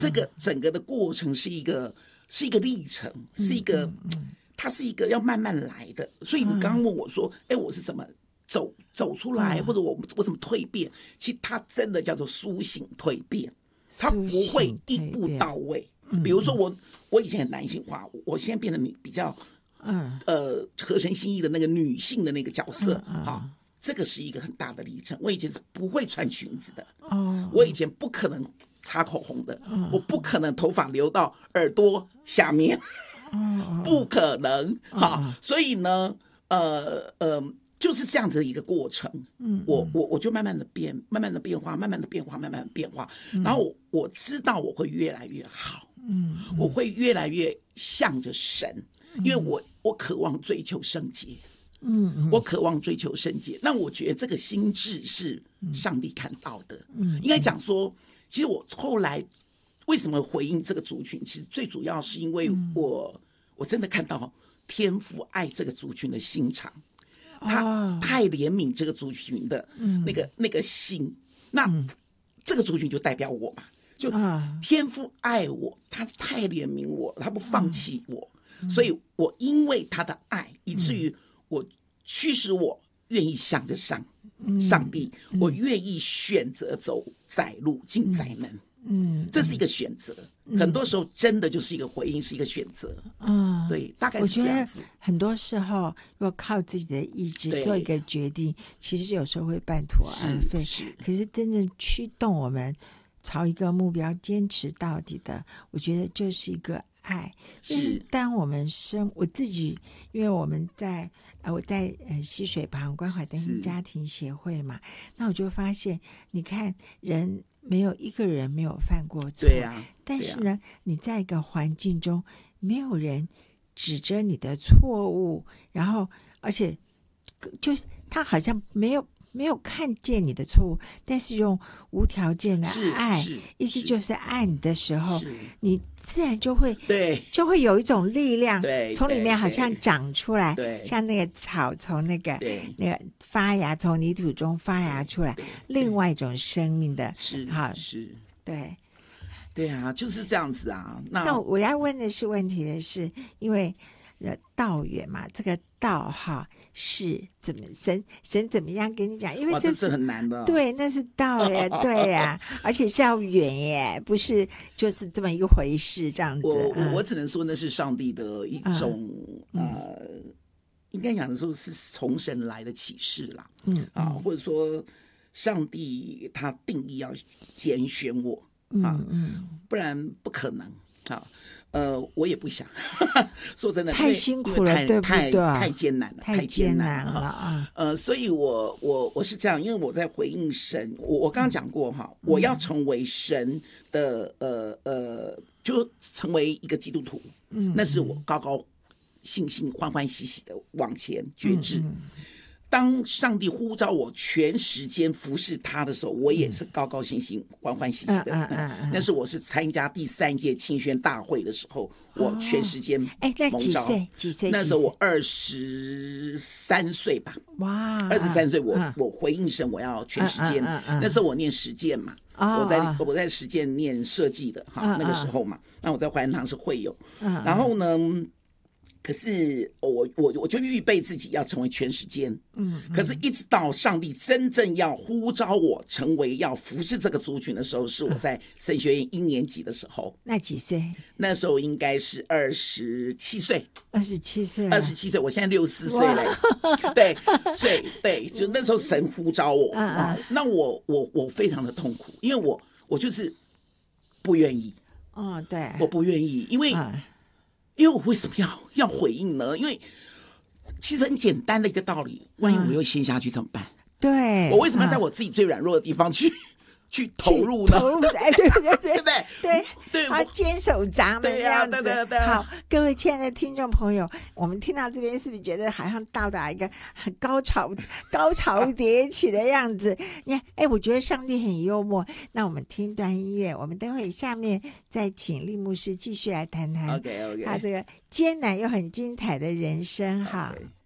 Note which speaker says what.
Speaker 1: 这个整个的过程是一个历程，是一个它是一个要慢慢来的。所以你刚刚问我说，我是怎么走出来，或者我怎么蜕变？其实它真的叫做苏醒蜕变，它不会一步到位。比如说我以前很男性化，我现在变得比较合神心意的那个女性的那个角色这个是一个很大的历程。我以前是不会穿裙子的，我以前不可能擦口红的，我不可能头发留到耳朵下面，不可能所以呢，就是这样子的一个过程。我就慢慢的变化，慢慢的变化，然后我知道我会越来越好，我会越来越向着神，因为我渴望追求圣洁。我渴望追求圣洁，那我觉得这个心志是上帝看到的。应该讲说，其实我后来为什么回应这个族群，其实最主要是因为我真的看到天父爱这个族群的心肠，他太怜悯这个族群的那个心。那这个族群就代表我嘛，就天父爱我，他太怜悯我，他不放弃我，所以我因为他的爱，以至于我驱使我愿意向着上帝，我愿意选择走窄路进窄门。这是一个选择，很多时候真的就是一个回应，是一个选择。对，大概是这样子。
Speaker 2: 我觉得很多时候，如果靠自己的意志做一个决定，其实有时候会半途而废。可是真正驱动我们朝一个目标坚持到底的，我觉得就是一个爱。就是当我们我自己，因为我在溪水旁关怀单亲家庭协会嘛，那我就发现，你看人没有一个人没有犯过错，但是呢，你在一个环境中，没有人指着你的错误，然后而且就是他好像没有看见你的错误，但是用无条件的爱，意思就是爱你的时候，你自然就会有一种力量从里面好像长出来，像那个草从那个发芽，从泥土中发芽出来，另外一种生命的，
Speaker 1: 对啊，就是这样子啊。
Speaker 2: 那我要问的是，因为道远嘛，这个道是怎么神怎么样跟你讲？因为
Speaker 1: 这是很难的。
Speaker 2: 对，那是道耶，对呀，而且是要远耶，不是就是这么一回事这样子。
Speaker 1: 我只能说那是上帝的一种应该讲说是从神来的启示啦。或者说上帝他定义要拣选我不然不可能我也不想说真的，
Speaker 2: 太辛苦了，对不对？
Speaker 1: 太艰难了，
Speaker 2: 太艰难了
Speaker 1: 所以我是这样，因为我在回应神，我刚刚讲过我要成为神的就成为一个基督徒，那是我高高兴兴欢欢喜喜的往前决志。当上帝呼召我全时间服侍他的时候，我也是高高兴兴欢欢喜喜的。那是我是参加第3届青宣大会的时候，我全时间蒙召。
Speaker 2: 几岁？
Speaker 1: 那时候我23岁吧。
Speaker 2: 哇
Speaker 1: ，23岁我回应神，我要全时间。那时候我念实践嘛，我在实践念设计的那个时候嘛。那我在怀恩堂是会友，然后呢？可是我就预备自己要成为全时间，可是一直到上帝真正要呼召我成为要服侍这个族群的时候，是我在神学院1年级的时候。
Speaker 2: 那几岁？那
Speaker 1: 时候应该是27岁。
Speaker 2: 27岁
Speaker 1: ，27岁，我现在64岁了。对，所以对，就那时候神呼召我，那我非常的痛苦，因为我就是不愿意。
Speaker 2: 对，
Speaker 1: 我不愿意，因为我为什么要回应呢？因为其实很简单的一个道理，万一我又陷下去怎么办？
Speaker 2: 对，
Speaker 1: 我为什么要在我自己最软弱的地方去投入呢？
Speaker 2: 对，坚守闸门这样子。
Speaker 1: 对。
Speaker 2: 好，各位亲爱的听众朋友，我们听到这边是不是觉得好像到达一个很高潮迭起的样子？你看，我觉得上帝很幽默。那我们听段音乐，我们等会下面再请利牧师继续来谈谈他这个艰难又很精彩的人生哈。Okay.